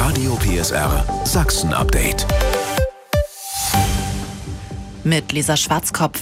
Radio PSR Sachsen-Update. Mit Lisa Schwarzkopf.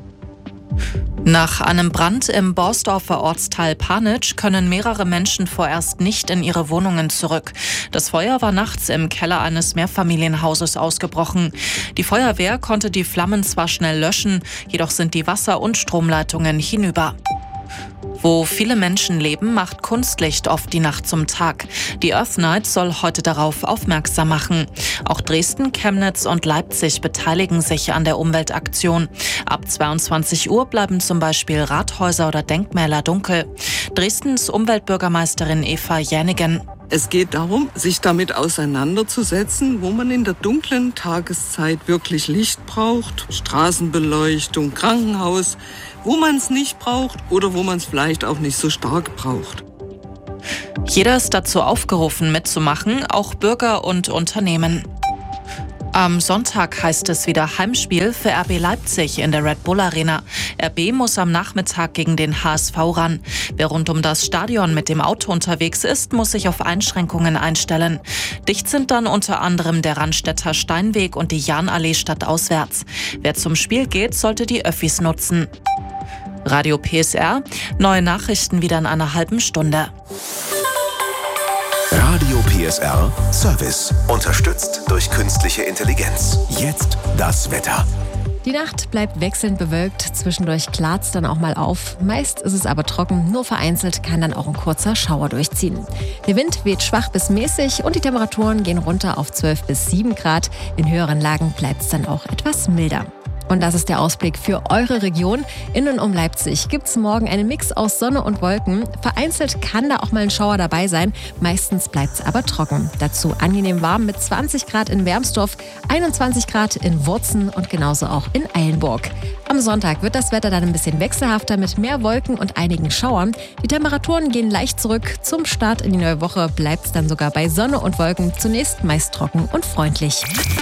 Nach einem Brand im Borsdorfer Ortsteil Panitsch können mehrere Menschen vorerst nicht in ihre Wohnungen zurück. Das Feuer war nachts im Keller eines Mehrfamilienhauses ausgebrochen. Die Feuerwehr konnte die Flammen zwar schnell löschen, jedoch sind die Wasser- und Stromleitungen hinüber. Wo viele Menschen leben, macht Kunstlicht oft die Nacht zum Tag. Die Earth Night soll heute darauf aufmerksam machen. Auch Dresden, Chemnitz und Leipzig beteiligen sich an der Umweltaktion. Ab 22 Uhr bleiben zum Beispiel Rathäuser oder Denkmäler dunkel. Dresdens Umweltbürgermeisterin Eva Jänigen. Es geht darum, sich damit auseinanderzusetzen, wo man in der dunklen Tageszeit wirklich Licht braucht, Straßenbeleuchtung, Krankenhaus, wo man es nicht braucht oder wo man es vielleicht auch nicht so stark braucht. Jeder ist dazu aufgerufen, mitzumachen, auch Bürger und Unternehmen. Am Sonntag heißt es wieder Heimspiel für RB Leipzig in der Red Bull Arena. RB muss am Nachmittag gegen den HSV ran. Wer rund um das Stadion mit dem Auto unterwegs ist, muss sich auf Einschränkungen einstellen. Dicht sind dann unter anderem der Rannstädter Steinweg und die Jahnallee stadtauswärts. Wer zum Spiel geht, sollte die Öffis nutzen. Radio PSR, neue Nachrichten wieder in einer halben Stunde. Radio PSR Service. Unterstützt durch künstliche Intelligenz. Jetzt das Wetter. Die Nacht bleibt wechselnd bewölkt, zwischendurch klart's dann auch mal auf. Meist ist es aber trocken, nur vereinzelt kann dann auch ein kurzer Schauer durchziehen. Der Wind weht schwach bis mäßig und die Temperaturen gehen runter auf 12 bis 7 Grad. In höheren Lagen bleibt's dann auch etwas milder. Und das ist der Ausblick für eure Region. In und um Leipzig gibt's morgen einen Mix aus Sonne und Wolken. Vereinzelt kann da auch mal ein Schauer dabei sein. Meistens bleibt's aber trocken. Dazu angenehm warm mit 20 Grad in Wermsdorf, 21 Grad in Wurzen und genauso auch in Eilenburg. Am Sonntag wird das Wetter dann ein bisschen wechselhafter mit mehr Wolken und einigen Schauern. Die Temperaturen gehen leicht zurück. Zum Start in die neue Woche bleibt's dann sogar bei Sonne und Wolken zunächst meist trocken und freundlich.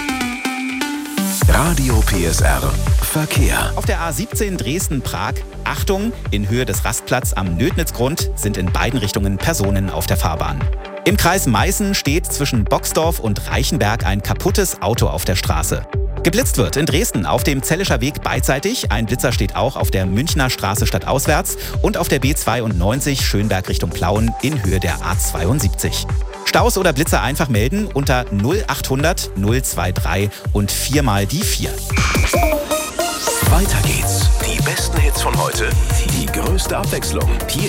Radio PSR Verkehr. Auf der A17 Dresden-Prag, Achtung, in Höhe des Rastplatz am Nödnitzgrund sind in beiden Richtungen Personen auf der Fahrbahn. Im Kreis Meißen steht zwischen Boxdorf und Reichenberg ein kaputtes Auto auf der Straße. Geblitzt wird in Dresden auf dem Zellischer Weg beidseitig. Ein Blitzer steht auch auf der Münchner Straße stadtauswärts und auf der B92 Schönberg Richtung Plauen in Höhe der A72. Staus oder Blitzer einfach melden unter 0800 023 und 4 mal die 4. Weiter geht's. Die besten Hits von heute, die größte Abwechslung. Hier